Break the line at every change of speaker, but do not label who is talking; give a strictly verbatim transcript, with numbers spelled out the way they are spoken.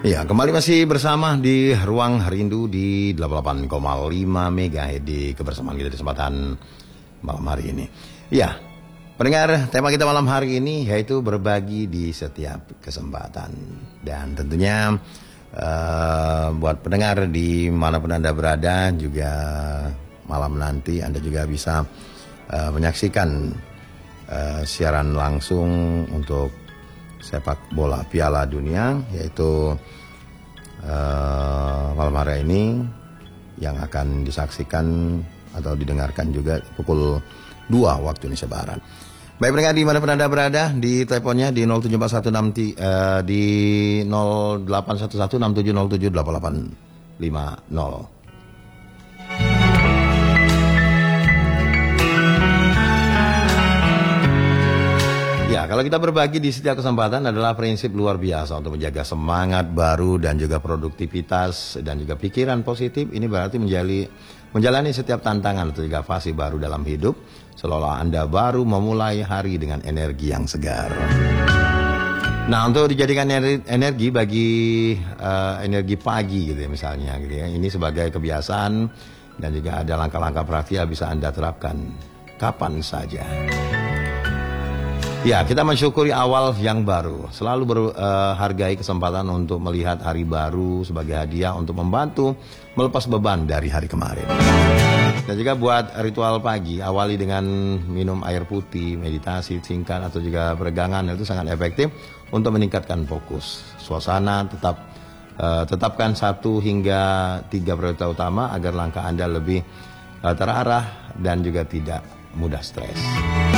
Ya, kembali masih bersama di Ruang Rindu di delapan puluh delapan koma lima MHz di kebersamaan kita di kesempatan malam hari ini. Ya, pendengar, tema kita malam hari ini yaitu berbagi di setiap kesempatan. Dan tentunya uh, buat pendengar di manapun Anda berada, juga malam nanti Anda juga bisa uh, menyaksikan uh, siaran langsung untuk sepak bola Piala Dunia, yaitu uh, malam hari ini yang akan disaksikan atau didengarkan juga pukul dua waktu Indonesia Barat. Baik pendengar di mana pun Anda berada, di teleponnya di nol tujuh empat satu enam uh, di nol delapan satu satu enam tujuh nol tujuh delapan delapan lima nol. Ya, kalau kita berbagi di setiap kesempatan adalah prinsip luar biasa untuk menjaga semangat baru dan juga produktivitas dan juga pikiran positif. Ini berarti menjali, menjalani setiap tantangan atau juga fase baru dalam hidup, seolah Anda baru memulai hari dengan energi yang segar. Nah, untuk dijadikan energi bagi uh, energi pagi gitu ya misalnya gitu ya. Ini sebagai kebiasaan dan juga ada langkah-langkah praktis yang bisa Anda terapkan kapan saja. Ya, kita mensyukuri awal yang baru. Selalu berhargai uh, kesempatan untuk melihat hari baru sebagai hadiah untuk membantu melepas beban dari hari kemarin. Dan juga buat ritual pagi, awali dengan minum air putih, meditasi singkat atau juga peregangan, itu sangat efektif untuk meningkatkan fokus. Suasana tetap uh, tetapkan satu hingga tiga prioritas utama agar langkah Anda lebih uh, terarah dan juga tidak mudah stres.